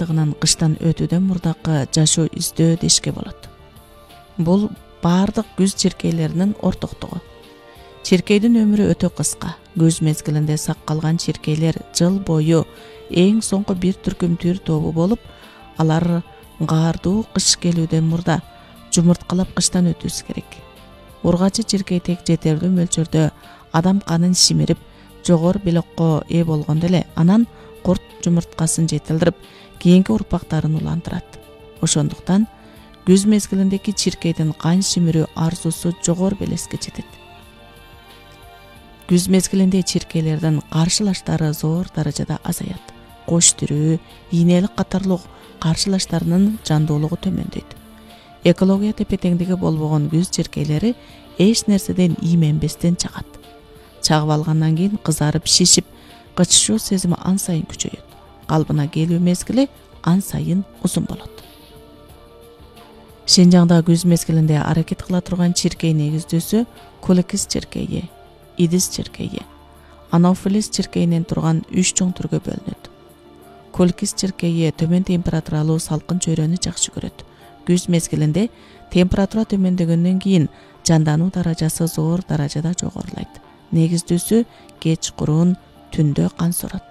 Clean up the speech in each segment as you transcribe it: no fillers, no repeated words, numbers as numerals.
ыкмалдыгынан кыштан өтүүдөн мурдакы жашоо издөө дешке болот. Бул бардык күз чиркейлеринин ортоктугу. Чиркейдин өмүрү өтө кыска. Күз мезгилинде сак калган чиркейлер жыл бою эң соңку бир түркүм түр тобу болуп, алар гардуу кыш келүүдөн мурда жумурткалап кыштан өтүүсү керек. Ургачы чиркейтек жетерлүү мөлчөрдө адам канын шимирип, жогор белокко ээ болгондо эле анан курт жумурткасын жетилдирип, кийинки урпактарын улантырат. Ошондуктан күз мезгилиндеги чиркейдин кан шимирүү арзусу жогор белеске жетет. Күз мезгилинде чиркейлердин каршылаштары зор даражада азаят. Кош түрүү, ийнелик катарлык каршылаштарынын жандуулугу төмөндөйт. Экология тепе-теңдиги болбогон күз чиркейлери эч нерседен ийменбестен чагат. Чагып алгандан кийин кызарып, шишип, кычышуу сезими ан сайын күчөйөт. Калбына келүү мезгили ан сайын узун болот. Шинжаңда күз мезгилинде аракет кыла турган чиркей негиздүүсү Колокис чиркейи, Идис чиркейи, Анофилис чиркейинен турган 3 чоң түргө бөлүнөт. Колокис чиркейи төмөн температуралуу салкын чөйрөнү жакшы көрөт. Күз мезгилинде температура төмөндөгөндөн кийин жандануу даражасы зор даражада жогорулайт. Негиздүүсү кеч курун, түндө кан сорот.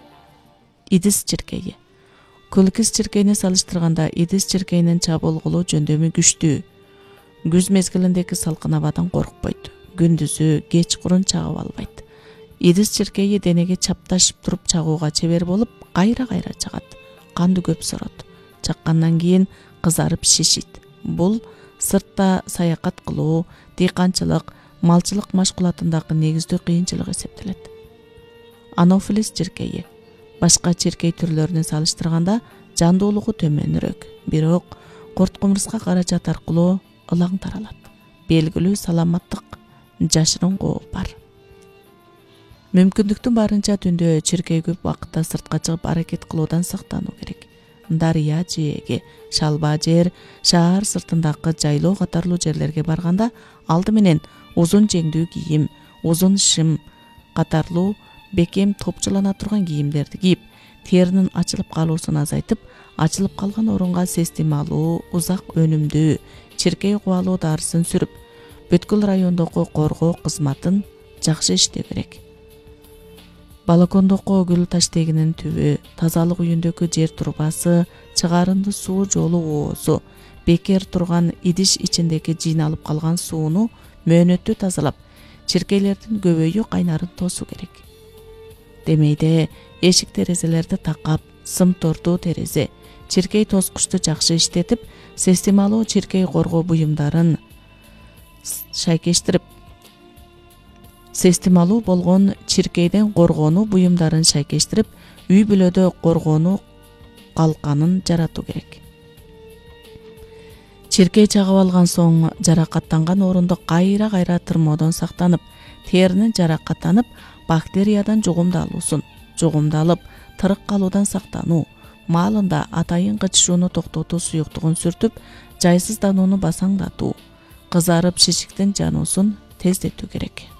Идис чиркейи. Колокис чиркейине салыштырганда Идис чиркейинин чабуулгулуу жөндөмү күчтүү. Күз мезгилиндеги салкын абадан коркпойт. Күндүзү кеч курун чагып албайт. Идис чиркейи денеге чапташып туруп чагууга чебер болуп, кайра-кайра чагат. Канды көп сорот. Чаккандан кийин кызарып шишит. Бул сыртта саякат кылуу, дыйканчылык, малчылык машкулатындагы негиздүү кыйынчылык эсептелет. Анофилис чиркейи. Башка чиркей түрлөрүнө салыштырганда жандуулугу төмөнүрөөк, бирок корт кумурска каражат аркылуу ылаң таралат. Белгилүү саламаттык, жашырын кооп бар. Мүмкүндүктүн барынча түндө чиркей көп убакытта сыртка чыгып аракет кылуудан сактануу керек. Дарыя жээги, шалба жер, шаар сыртындагы жайлоо катарлуу жерлерге барганда алды менен узун жеңдүү кийим, узун шым катарлуу бекем топчулана турган кийимдерди кийип, теринин ачылып калуусун азайтып, ачылып калган орунга системалуу, узак өнүмдүү чиркей кубалуу дарысын сүрүп, бүткүл райондогу коргоо кызматын жакшы иштөө керек. Балкондогу гүл таштегинин түбү, тазалык үйүндөгү жер турбасы, чыгарынды суу жолу оозу, бекер турган идиш ичиндеги жыйналып калган сууну мөөнөттүү тазалап, чиркейлердин көбөйүү кайнарын тосуу керек. Демейде эшик терезелерди такап, сым тортуу терезе, чиркей тоскучту жакшы иштетип, системалуу чиркей коргоо буюмдарын шайкештирип, системалуу болгон чиркейден коргонуу буюмдарын шайкештирип, үй бүлөдө коргонуу калканын жаратуу керек. Чиркей чагып алган соң жаракаттанган орунду кайра-кайра тырмоодон сактанып, теринин жаракаттанып, бактериядан жугумдалып, тырык калуудан сактануу, маалында атайын кычышууну токтотуу суюктугун сүртүп, жайсызданууну басаңдатуу, кызарып шишиктин жануусун тездетүү керек.